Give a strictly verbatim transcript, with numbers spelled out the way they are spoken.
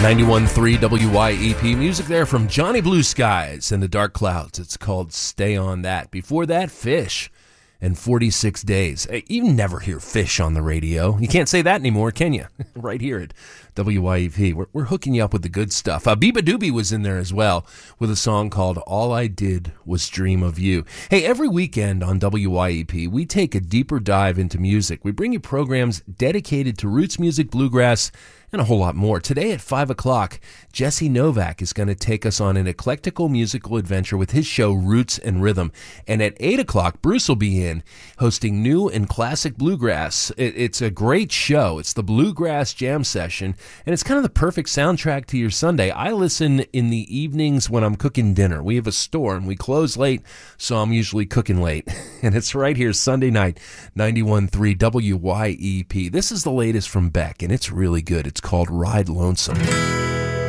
ninety-one point three W Y E P. Music there from Johnny Blue Skies and the Dark Clouds. It's called Stay On That. Before that, Fish and forty-six days. You never hear Fish on the radio. You can't say that anymore, can you? Right here at W Y E P. We're, we're hooking you up with the good stuff. Uh, Biba Doobie was in there as well with a song called All I Did Was Dream of You. Hey, every weekend on W Y E P, we take a deeper dive into music. We bring you programs dedicated to roots music, bluegrass, and a whole lot more. Today at five o'clock, Jesse Novak is going to take us on an eclectical musical adventure with his show Roots and Rhythm. And at eight o'clock, Bruce will be in hosting new and classic bluegrass. It, it's a great show. It's the Bluegrass Jam Session, and it's kind of the perfect soundtrack to your Sunday. I listen in the evenings when I'm cooking dinner. We have a store, and we close late, so I'm usually cooking late. And it's right here Sunday night, ninety-one point three W Y E P. This is the latest from Beck, and it's really good. It's called Ride Lonesome.